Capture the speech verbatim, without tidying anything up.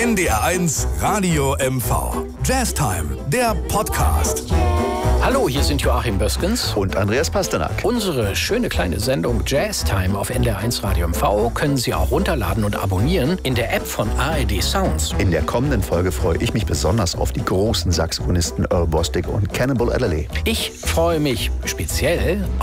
N D R eins Radio M V. Jazztime, der Podcast. Hallo, hier sind Joachim Böskens und Andreas Pasternak. Unsere schöne kleine Sendung Jazztime auf N D R eins Radio M V können Sie auch runterladen und abonnieren in der App von A R D Sounds. In der kommenden Folge freue ich mich besonders auf die großen Saxophonisten Earl Bostic und Cannonball Adderley. Ich freue mich speziell